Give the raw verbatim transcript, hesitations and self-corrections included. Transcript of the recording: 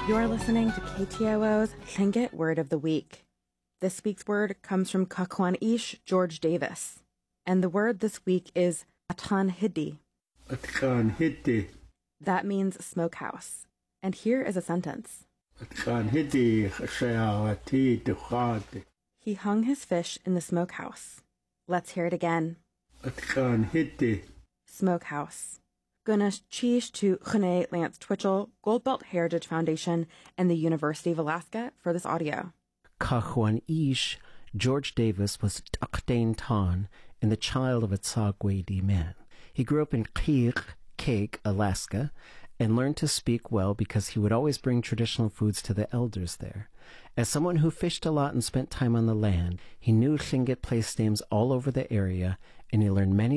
You're listening to K T O O's Tlingit Word of the Week. This week's word comes from Kakwan Ish George Davis. And the word this week is Atan Hidi. Atan Hidi. That means smokehouse. And here is a sentence. Atan Hidi Shayawati Dukhadi. He hung his fish in the smokehouse. Let's hear it again. Atan Hidi. Smokehouse. Gunash Chish to Chene Lance Twitchell, Goldbelt Heritage Foundation, and the University of Alaska for this audio. Kakwan Ish George Davis was Akdain Tan and the child of a Tsagwedi man. He grew up in Kir, Cake, Alaska, and learned to speak well because he would always bring traditional foods to the elders there. As someone who fished a lot and spent time on the land, he knew Tlingit place names all over the area, and he learned many